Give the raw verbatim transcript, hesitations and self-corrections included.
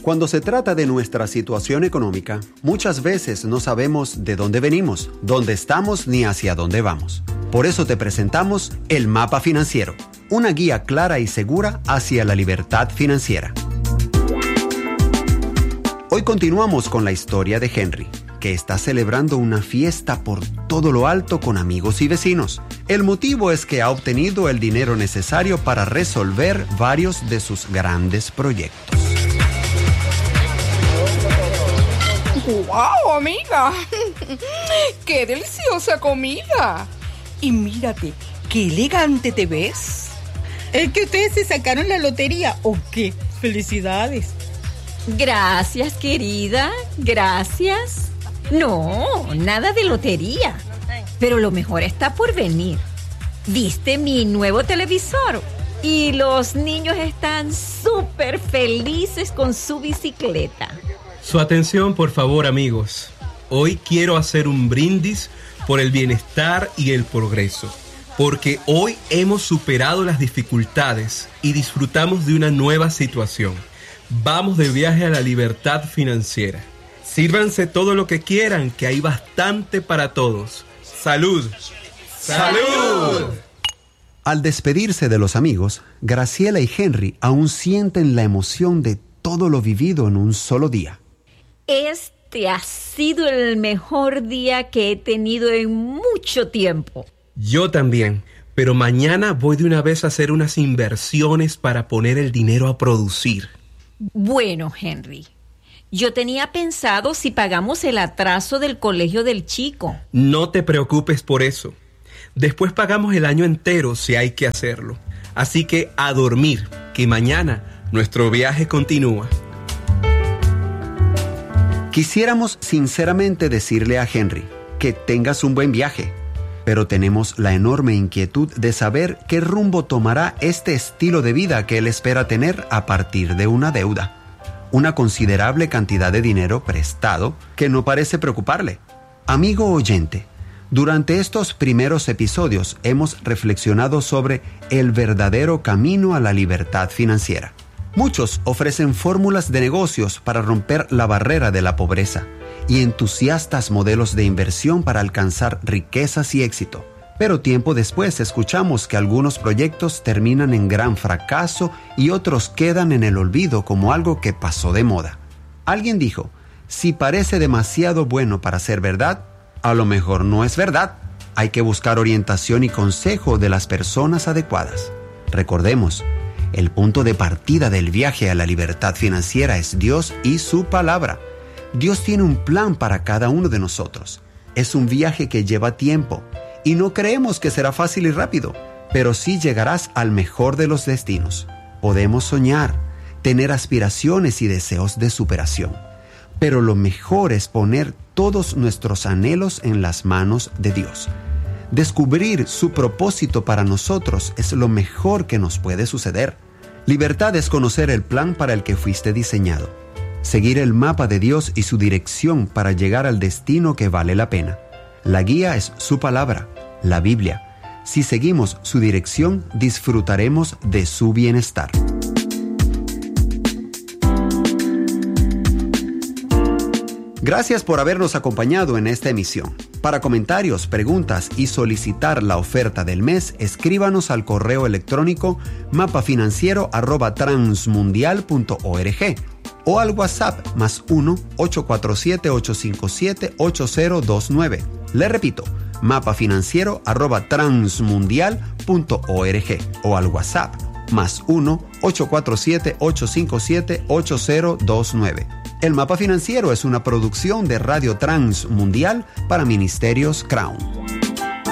Cuando se trata de nuestra situación económica, muchas veces no sabemos de dónde venimos, dónde estamos ni hacia dónde vamos. Por eso te presentamos el Mapa Financiero, una guía clara y segura hacia la libertad financiera. Hoy continuamos con la historia de Henry, que está celebrando una fiesta por todo lo alto con amigos y vecinos. El motivo es que ha obtenido el dinero necesario para resolver varios de sus grandes proyectos. ¡Wow, amiga! ¡Qué deliciosa comida! Y mírate, qué elegante te ves. ¿Es que ustedes se sacaron la lotería o qué? ¡Felicidades! Gracias, querida, gracias. No, nada de lotería. Pero lo mejor está por venir. ¿Viste mi nuevo televisor? Y los niños están súper felices con su bicicleta. Su atención, por favor, amigos. Hoy quiero hacer un brindis por el bienestar y el progreso, porque hoy hemos superado las dificultades y disfrutamos de una nueva situación. Vamos de viaje a la libertad financiera. Sírvanse todo lo que quieran, que hay bastante para todos. ¡Salud! ¡Salud! Al despedirse de los amigos, Graciela y Henry aún sienten la emoción de todo lo vivido en un solo día. Este ha sido el mejor día que he tenido en mucho tiempo. Yo también, pero mañana voy de una vez a hacer unas inversiones para poner el dinero a producir. Bueno, Henry, yo tenía pensado si pagamos el atraso del colegio del chico. No te preocupes por eso. Después pagamos el año entero si hay que hacerlo. Así que a dormir, que mañana nuestro viaje continúa. Quisiéramos sinceramente decirle a Henry que tengas un buen viaje, pero tenemos la enorme inquietud de saber qué rumbo tomará este estilo de vida que él espera tener a partir de una deuda. Una considerable cantidad de dinero prestado que no parece preocuparle. Amigo oyente, durante estos primeros episodios hemos reflexionado sobre el verdadero camino a la libertad financiera. Muchos ofrecen fórmulas de negocios para romper la barrera de la pobreza y entusiastas modelos de inversión para alcanzar riquezas y éxito. Pero tiempo después escuchamos que algunos proyectos terminan en gran fracaso y otros quedan en el olvido como algo que pasó de moda. Alguien dijo, si parece demasiado bueno para ser verdad, a lo mejor no es verdad. Hay que buscar orientación y consejo de las personas adecuadas. Recordemos, el punto de partida del viaje a la libertad financiera es Dios y su palabra. Dios tiene un plan para cada uno de nosotros. Es un viaje que lleva tiempo y no creemos que será fácil y rápido, pero sí llegarás al mejor de los destinos. Podemos soñar, tener aspiraciones y deseos de superación, pero lo mejor es poner todos nuestros anhelos en las manos de Dios. Descubrir su propósito para nosotros es lo mejor que nos puede suceder. Libertad es conocer el plan para el que fuiste diseñado. Seguir el mapa de Dios y su dirección para llegar al destino que vale la pena. La guía es su palabra, la Biblia. Si seguimos su dirección, disfrutaremos de su bienestar. Gracias por habernos acompañado en esta emisión. Para comentarios, preguntas y solicitar la oferta del mes, escríbanos al correo electrónico mapafinanciero arroba transmundial punto org o al WhatsApp más uno ocho cuatro siete ocho cinco siete ocho cero dos nueve. Le repito, mapafinanciero arroba transmundial punto org o al WhatsApp más uno ocho cuatro siete ocho cinco siete ocho cero dos nueve. El Mapa Financiero es una producción de Radio Transmundial para Ministerios Crown.